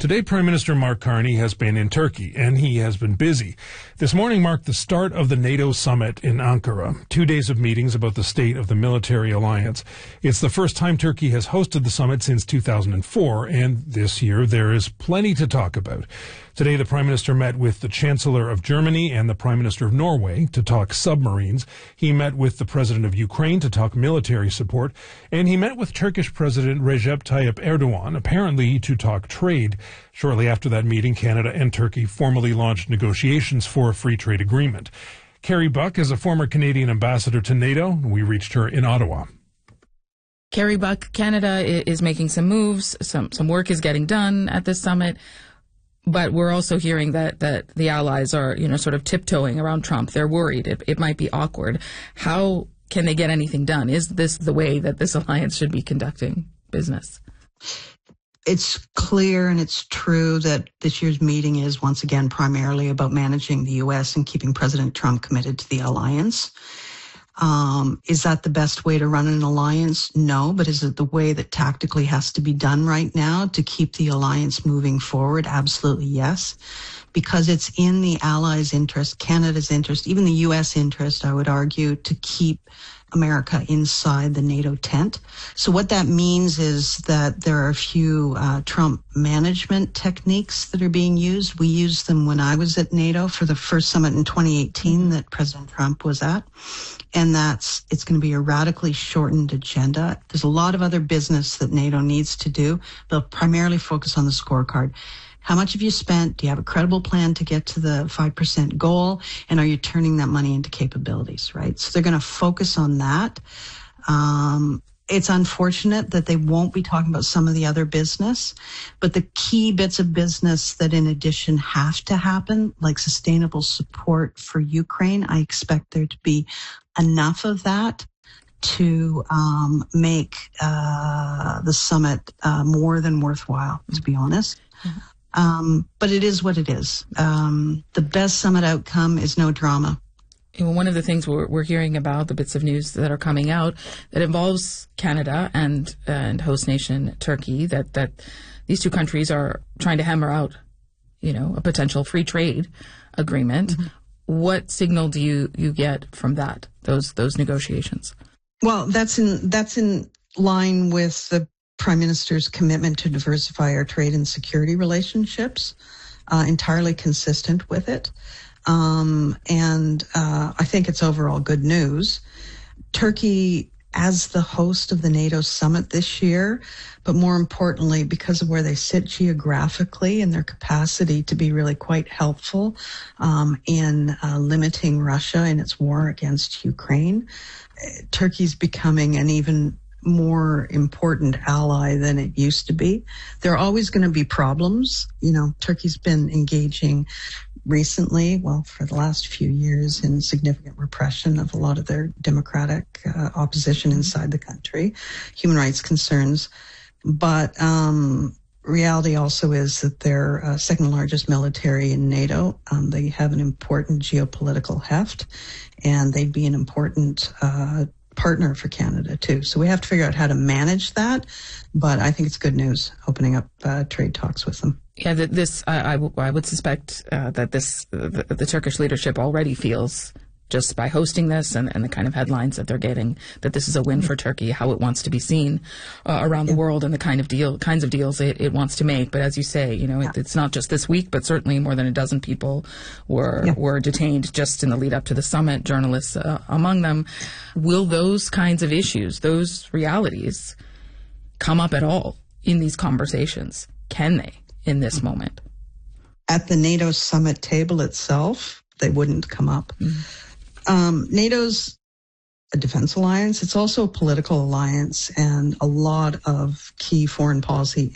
Today, Prime Minister Mark Carney has been in Turkey, and he has been busy. This morning marked the start of the NATO summit in Ankara, 2 days of meetings about the state of the military alliance. It's the first time Turkey has hosted the summit since 2004, and this year there is plenty to talk about. Today, the Prime Minister met with the Chancellor of Germany and the Prime Minister of Norway to talk submarines. He met with the President of Ukraine to talk military support, and he met with Turkish President Recep Tayyip Erdogan, apparently to talk trade. Shortly after that meeting, Canada and Turkey formally launched negotiations for a free trade agreement. Carrie Buck is a former Canadian ambassador to NATO. We reached her in Ottawa. Carrie Buck, Canada is making some moves. Some work is getting done at this summit. But we're also hearing that the allies are, sort of tiptoeing around Trump. They're worried. It might be awkward. How can they get anything done? Is this the way that this alliance should be conducting business? It's clear and it's true that this year's meeting is once again primarily about managing the U.S. and keeping President Trump committed to the alliance. Is that the best way to run an alliance? No, but is it the way that tactically has to be done right now to keep the alliance moving forward? Absolutely yes, because it's in the allies' interest, Canada's interest, even the U.S. interest, I would argue, to keep America inside the NATO tent. So what that means is that there are a few Trump management techniques that are being used. We used them when I was at NATO for the first summit in 2018 that President Trump was at. And it's going to be a radically shortened agenda. There's a lot of other business that NATO needs to do. They'll primarily focus on the scorecard. How much have you spent? Do you have a credible plan to get to the 5% goal? And are you turning that money into capabilities, right? So they're going to focus on that. It's unfortunate that they won't be talking about some of the other business, but the key bits of business that in addition have to happen, like sustainable support for Ukraine, I expect there to be enough of that to make the summit more than worthwhile, to be honest. But it is what it is. The best summit outcome is no drama. One of the things we're hearing about, the bits of news that are coming out, that involves Canada and host nation Turkey, that these two countries are trying to hammer out, a potential free trade agreement. Mm-hmm. What signal do you get from those negotiations? Well, that's in line with the Prime Minister's commitment to diversify our trade and security relationships, entirely consistent with it. And I think it's overall good news. Turkey, as the host of the NATO summit this year, but more importantly, because of where they sit geographically and their capacity to be really quite helpful in limiting Russia in its war against Ukraine, Turkey's becoming an even more important ally than it used to be. There are always going to be problems. Turkey's been engaging recently, for the last few years, in significant repression of a lot of their democratic opposition inside the country, human rights concerns. But reality also is that they're second largest military in NATO. They have an important geopolitical heft, and they'd be an important partner for Canada too. So we have to figure out how to manage that. But I think it's good news opening up trade talks with them. Yeah, I would suspect that the Turkish leadership already feels, just by hosting this and the kind of headlines that they're getting, that this is a win for Turkey, how it wants to be seen around the world, and the kinds of deals it wants to make. But as you say, it's not just this week, but certainly more than a dozen people were detained just in the lead up to the summit, journalists among them. Will those kinds of issues, those realities, come up at all in these conversations? Can they in this moment? At the NATO summit table itself, they wouldn't come up. NATO's a defense alliance. It's also a political alliance, and a lot of key foreign policy